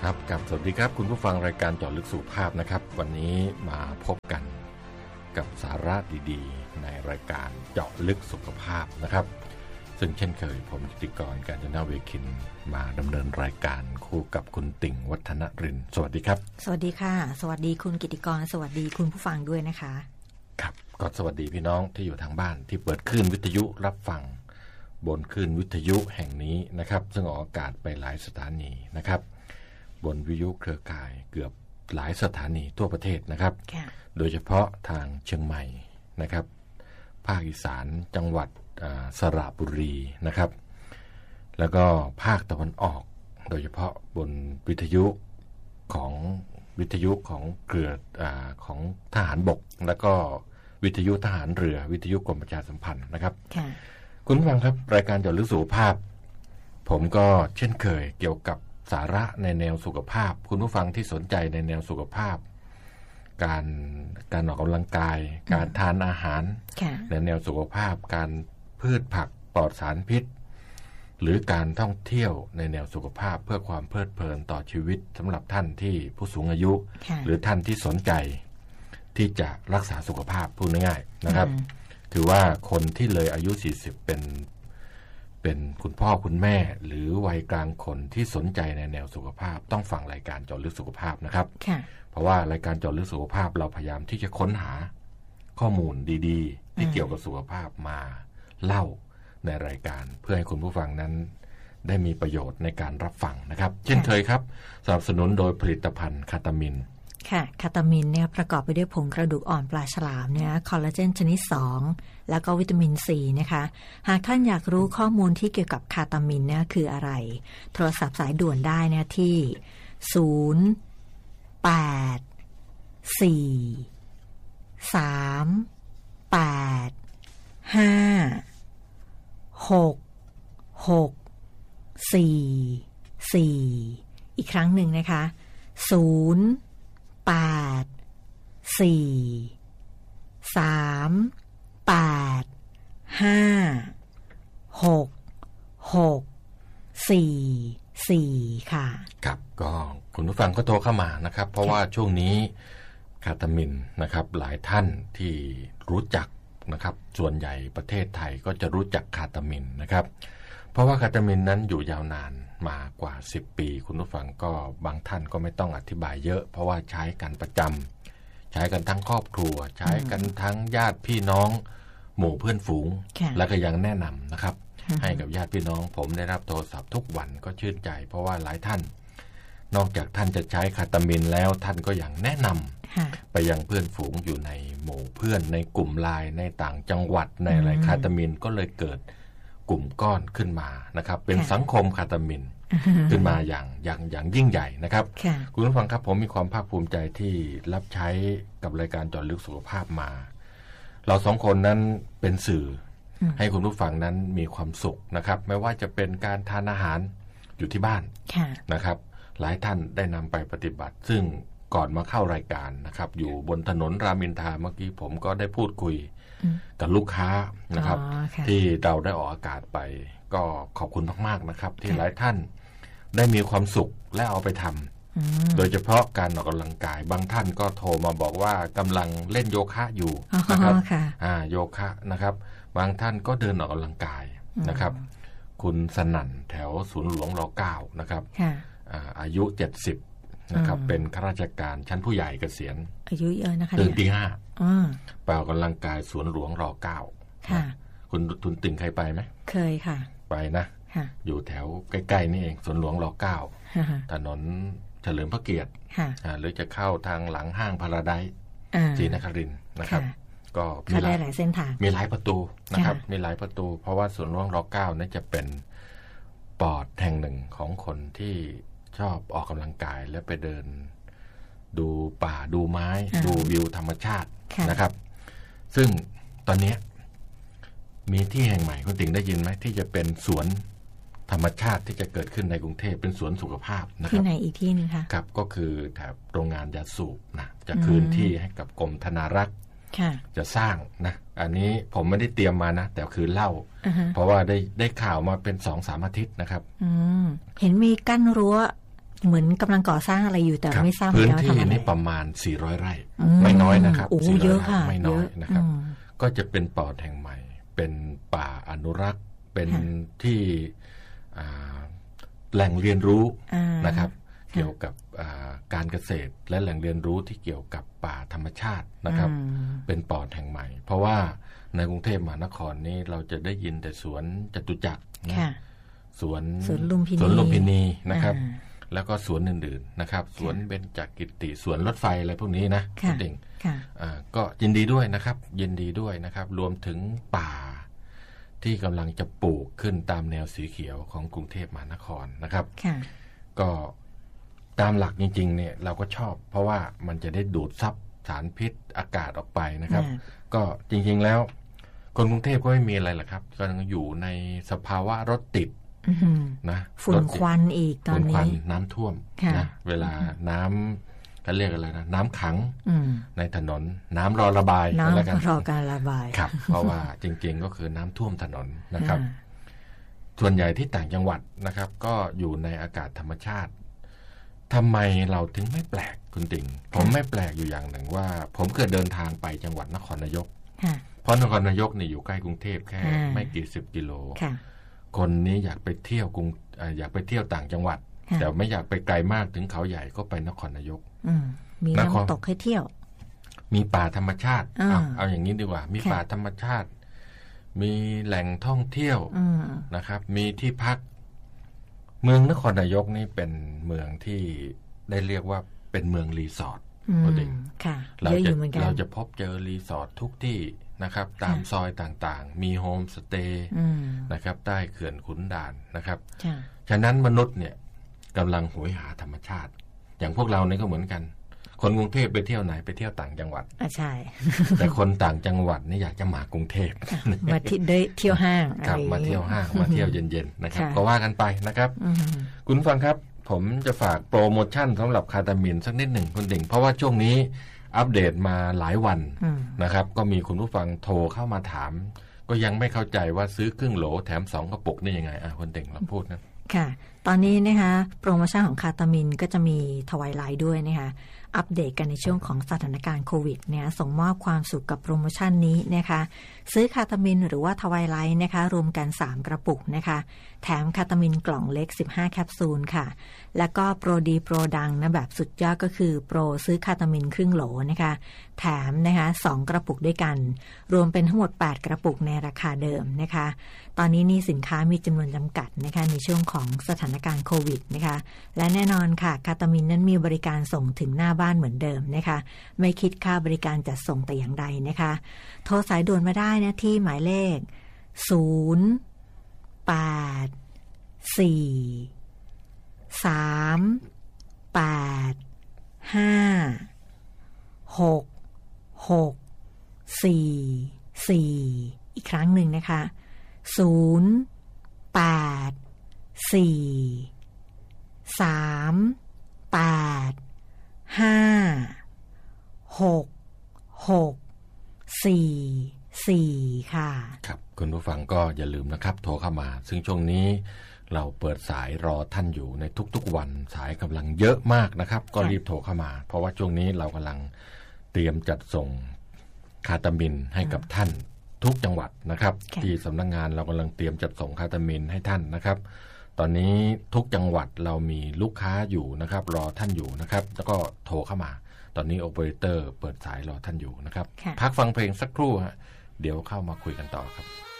ครับกับสวัสดีครับคุณผู้ฟังรายการเจาะลึกสุขภาพนะครับวันนี้มาพบกันกับสาระดีๆในรายการเจาะลึกสุขภาพนะครับซึ่งเช่นเคยผมกิติกร กาญจนาเวคินมาดำเนินรายการคู่กับคุณติ่งวัฒนรินทร์สวัสดีครับสวัสดีค่ะสวัสดีคุณกิติกรสวัสดีคุณผู้ฟังด้วยนะคะครับก็สวัสดีพี่น้องที่อยู่ทางบ้านที่เปิดคลื่นวิทยุรับฟังบนคลื่นวิทยุแห่งนี้นะครับซึ่งออกอากาศไปหลายสถานีนะครับบนวิทยุเครือข่ายเกือบหลายสถานีทั่วประเทศนะครับโดยเฉพาะทางเชียงใหม่นะครับภาคอีสานจังหวัดสระบุรีนะครับแล้วก็ภาคตะวันออกโดยเฉพาะบนวิทยุของเครือของทหารบกแล้วก็วิทยุทหารเรือวิทยุกรมประชาสัมพันธ์นะครับคุณผู้ฟังครับรายการเจาะลึกสุขภาพผมก็เช่นเคยเกี่ยวกับสาระในแนวสุขภาพคุณผู้ฟังที่สนใจในแนวสุขภาพการออกกำลังกายการทานอาหารในแนวสุขภาพการพืชผักปลอดสารพิษหรือการท่องเที่ยวในแนวสุขภาพเพื่อความเพลิดเพลินต่อชีวิตสำหรับท่านที่ผู้สูงอายุหรือท่านที่สนใจที่จะรักษาสุขภาพพูดง่ายๆนะครับคือว่าคนที่เลยอายุ40เป็นคุณพ่อคุณแม่หรือวัยกลางคนที่สนใจในแนวสุขภาพต้องฟังรายการเจาะลึกสุขภาพนะครับเพราะว่ารายการเจาะลึกสุขภาพเราพยายามที่จะค้นหาข้อมูลดีๆที่เกี่ยวกับสุขภาพมาเล่าในรายการเพื่อให้คุณผู้ฟังนั้นได้มีประโยชน์ในการรับฟังนะครับเช่นเคยครับสนับสนุนโดยผลิตภัณฑ์คาตามินค่ะคาตามินเนี่ยประกอบไปด้วยผงกระดูกอ่อนปลาฉลามเนี่ยคอลลาเจนชนิด2แล้วก็วิตามินซีนะคะหากท่านอยากรู้ข้อมูลที่เกี่ยวกับคาตามินเนี่ยคืออะไรโทรศัพท์สายด่วนได้เนี่ยที่084366444อีกครั้งหนึ่งนะคะ08438566444ค่ะครับก็คุณผู้ฟังก็โทรเข้ามานะครับเพราะว่าช่วงนี้คาตามินนะครับหลายท่านที่รู้จักนะครับส่วนใหญ่ประเทศไทยก็จะรู้จักคาตามินนะครับเพราะว่าคาตามินนั้นอยู่ยาวนานมากว่า10ปีคุณผู้ฟังก็บางท่านก็ไม่ต้องอธิบายเยอะเพราะว่าใช้กันประจำใช้กันทั้งครอบครัวใช้กันทั้งญาติพี่น้องหมู่เพื่อนฝูงและก็ยังแนะนำนะครับให้กับญาติพี่น้องผมได้รับโทรศัพท์ทุกวันก็ชื่นใจเพราะว่าหลายท่านนอกจากท่านจะใช้คาตามินแล้วท่านก็ยังแนะนำไปยังเพื่อนฝูงอยู่ในหมู่เพื่อนในกลุ่มไลน์ในต่างจังหวัดในอะไรคาตามินก็เลยเกิดกลุ่มก้อนขึ้นมานะครับเป็นสังคมคาตามินขึ้นมาอย่างยิ่งใหญ่นะครับคุณผู้ฟังครับผมมีความภาคภูมิใจที่รับใช้กับรายการเจาะลึกสุขภาพมาเราสองคนนั้นเป็นสื่อให้คุณผู้ฟังนั้นมีความสุขนะครับไม่ว่าจะเป็นการทานอาหารอยู่ที่บ้านนะครับหลายท่านได้นำไปปฏิบัติซึ่งก่อนมาเข้ารายการนะครับอยู่บนถนนรามอินทราเมื่อกี้ผมก็ได้พูดคุยกับลูกค้านะครับที่เราได้ออกอากาศไปก็ขอบคุณมากๆนะครับที่หลายท่านได้มีความสุขและเอาไปทำโดยเฉพาะการออกกำลังกายบางท่านก็โทรมาบอกว่ากำลังเล่นโยคะอยู่นะครับโยคะนะครับบางท่านก็เดินออกกำลังกายนะครับคุณสนั่นแถวศูนย์หลวงร.9 นะครับอายุ70นะครับเป็นข้าราชการชั้นผู้ใหญ่เกษียณอายุเยอะนะคะตื่นตี 5ไปออกกำลังกายสวนหลวงร.9 คุณทุนติ่งเคยไปไหมเคยค่ะไปนะอยู่แถวใกล้ๆนี่เองสวนหลวงร.9 ถนนเฉลิมพระเกียรติหรือจะเข้าทางหลังห้างพาราไดซ์ศรีนครินทร์นะครับก็มีหลายเส้นทางมีหลายประตูนะครับมีหลายประตูเพราะว่าสวนหลวงร.9 นั้นจะเป็นปอดแห่งหนึ่งของคนที่ชอบออกกำลังกายและไปเดินดูป่าดูไม้ดูวิวธรรมชาตินะครับซึ่งตอนนี้มีที่แห่งใหม่คุณติ๋งได้ยินไหมที่จะเป็นสวนธรรมชาติที่จะเกิดขึ้นในกรุงเทพเป็นสวนสุขภาพนะครับที่ไหนอีกที่นึงคะครับก็คือแถบโรงงานยาสูบนะจะคืนที่ให้กับกรมธนารักษ์จะสร้างนะอันนี้ผมไม่ได้เตรียมมานะแต่คือเล่าเพราะว่าได้ข่าวมาเป็น 2-3 อาทิตย์นะครับเห็นมีกั้นรั้วเหมือนกำลังก่อสร้างอะไรอยู่แต่ไม่ทราบพื้นว่าที่ทำอะไรนี้ประมาณ400 ไร่ไม่น้อยนะครับโอ้ 400 เยอะค่ะไม่น้อยนะครับเยอะก็จะเป็นปอดแห่งใหม่ เป็นป่าอนุรักษ์เป็นที่แหล่งเรียนรู้นะครับเกี่ยวกับการเกษตรและแหล่งเรียนรู้ที่เกี่ยวกับป่าธรรมชาตินะครับเป็นปอดแห่งใหม่ เพราะว่าในกรุงเทพมหานครนี้เราจะได้ยินแต่สวนจตุจักรนะสวนลุมพินีนะครับแล้วก็สวนอื่นๆนะครับสวนเบญจกิติสวนรถไฟอะไรพวกนี้นะคุณเด่งก็ยินดีด้วยนะครับยินดีด้วยนะครับรวมถึงป่าที่กำลังจะปลูกขึ้นตามแนวสีเขียวของกรุงเทพมหานครนะครับก็ตามหลักจริงๆเนี่ยเราก็ชอบเพราะว่ามันจะได้ดูดซับสารพิษอากาศออกไปนะครับก็จริงๆแล้วคนกรุงเทพก็ไม่มีอะไรหรอกครับก็ยังอยู่ในสภาวะรถติดนะฝุ่นควันอีกตอนนี้น้ำท่วมนะเวลาน้ำก็เรียกอะไรนะน้ำขังในถนนน้ำรอระบายน้ำรอการระบายครับเพราะว่าจริงๆก็คือน้ำท่วมถนนนะครับส่วนใหญ่ที่ต่างจังหวัดนะครับก็อยู่ในอากาศธรรมชาติทำไมเราถึงไม่แปลกคุณติ่งผมไม่แปลกอยู่อย่างหนึ่งว่าผมเคยเดินทางไปจังหวัดนครนายกเพราะนครนายกนี่อยู่ใกล้กรุงเทพแค่ไม่กี่สิบกิโลคนนี้อยากไปเที่ยวอยากไปเที่ยวต่างจังหวัดแต่ไม่อยากไปไกลมากถึงเขาใหญ่ก็ไปนครนายกมีน้ำตกให้เที่ยวมีป่าธรรมชาติเอาอย่างนี้ดีกว่ามีป่าธรรมชาติมีแหล่งท่องเที่ยวนะครับมีที่พักเมืองนครนายกนี่เป็นเมืองที่ได้เรียกว่าเป็นเมืองรีสอร์ทเราจะพบเจอรีสอร์ททุกที่นะครับตามซอยต่างๆมีโฮมสเตย์นะครับใต้เขื่อนขุนด่านนะครับฉะนั้นมนุษย์เนี่ยกำลังโหยหาธรรมชาติอย่างพวกเราเนี่ยก็เหมือนกันคนกรุงเทพไปเที่ยวไหนไปเที่ยวต่างจังหวัดใช่แต่คนต่างจังหวัดนี่อยากจะมากรุงเทพมาเที่ยวห้างครับมาเที่ยวห้างมาเที่ยวเย็นๆนะครับก็ว่ากันไปนะครับคุณฟังครับผมจะฝากโปรโมชั่นสำหรับคาตามินสักนิดหนึ่งคุณดิ่งเพราะว่าช่วงนี้อัปเดตมาหลายวันนะครับก็มีคุณผู้ฟังโทรเข้ามาถามก็ยังไม่เข้าใจว่าซื้อครึ่งโหลแถม2 กระปุกนี่ยังไงคุณดิ่งลองพูดนะค่ะตอนนี้นะคะโปรโมชั่นของคาตามินก็จะมีทวายไลท์ด้วยนะคะอัปเดตกันในช่วงของสถานการณ์โควิดเนี่ยส่งมอบความสุขกับโปรโมชั่นนี้นะคะซื้อคาตามินหรือว่าทวายไลท์นะคะรวมกัน3 กระปุกนะคะแถมคาตามินกล่องเล็ก15 แคปซูลค่ะแล้วก็โปรดีโปรดังนะแบบสุดยอดก็คือโปรซื้อคาตามินครึ่งโหลนะคะแถมนะคะ2 กระปุกด้วยกันรวมเป็นทั้งหมด8 กระปุกในราคาเดิมนะคะตอนนี้นี่สินค้ามีจำนวนจำกัดนะคะในช่วงของสถานการณ์โควิดนะคะและแน่นอนค่ะคาตามินนั้นมีบริการส่งถึงหน้าบ้านเหมือนเดิมนะคะไม่คิดค่าบริการจัดส่งแต่อย่างใดนะคะโทรสายด่วนมาได้นะที่หมายเลข084385664อีกครั้งหนึ่งนะคะ088385664ค่ะครับคุณผู้ฟังก็อย่าลืมนะครับโทรเข้ามาซึ่งช่วงนี้เราเปิดสายรอท่านอยู่ในทุกๆวันสายกำลังเยอะมากนะครับก็รีบโทรเข้ามาเพราะว่าช่วงนี้เรากำลังเตรียมจัดส่งคาตามินให้กับท่านทุกจังหวัดนะครับที่สำนักงานเรากำลังเตรียมจัดส่งคาตามินให้ท่านนะครับตอนนี้ทุกจังหวัดเรามีลูกค้าอยู่นะครับรอท่านอยู่นะครับแล้วก็โทรเข้ามาตอนนี้โอเปอเรเตอร์เปิดสายรอท่านอยู่นะครับพักฟังเพลงสักครู่ฮะเดี๋ยวเข้ามาคุยกันต่อครับ